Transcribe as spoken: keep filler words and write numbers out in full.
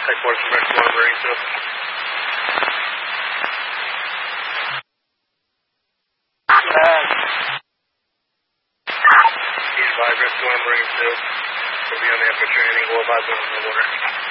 Headquarters from Rescue one, Marine two. He's by Rescue one, Marine two. We'll be on the after training. We'll advise on the water.